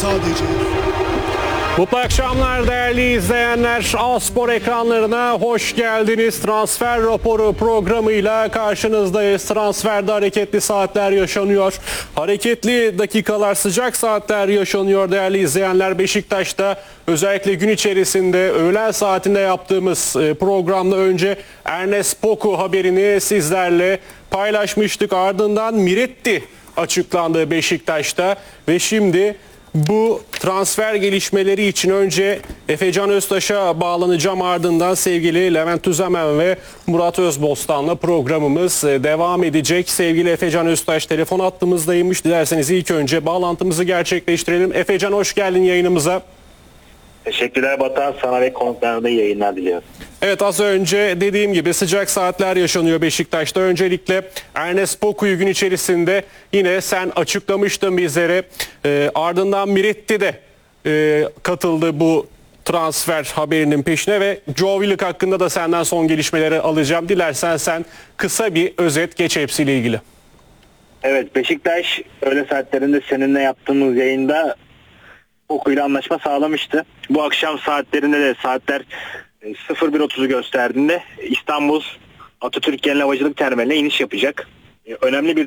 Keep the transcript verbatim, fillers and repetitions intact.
sadece. Mutlu akşamlar değerli izleyenler. A-Spor ekranlarına hoş geldiniz. Transfer raporu programıyla karşınızdayız. Transferde hareketli saatler yaşanıyor. Hareketli dakikalar, sıcak saatler yaşanıyor değerli izleyenler. Beşiktaş'ta özellikle gün içerisinde öğlen saatinde yaptığımız programda önce Ernest Poku haberini sizlerle paylaşmıştık. Ardından Miretti açıklandı Beşiktaş'ta ve şimdi bu transfer gelişmeleri için önce Efecan Öztaş'a bağlanacağım, ardından sevgili Levent Tüzemen ve Murat Özbostan'la programımız devam edecek. Sevgili Efecan Öztaş telefon hattımızdaymış. Dilerseniz ilk önce bağlantımızı gerçekleştirelim. Efecan hoş geldin yayınımıza. Teşekkürler Batuhan, sana ve konuklarına iyi yayınlar diliyorum. Evet, az önce dediğim gibi sıcak saatler yaşanıyor Beşiktaş'ta. Öncelikle Ernest Poku'yu gün içerisinde yine sen açıklamıştın bizlere. E, ardından Miretti de e, katıldı bu transfer haberinin peşine ve Joe Willock hakkında da senden son gelişmeleri alacağım. Dilersen sen kısa bir özet geç hepsiyle ilgili. Evet, Beşiktaş öğle saatlerinde seninle yaptığımız yayında Poku'yla anlaşma sağlamıştı. Bu akşam saatlerinde de saatler sıfır bir otuzu gösterdiğinde İstanbul Atatürk Genel Havacılık Terminaline iniş yapacak. Önemli bir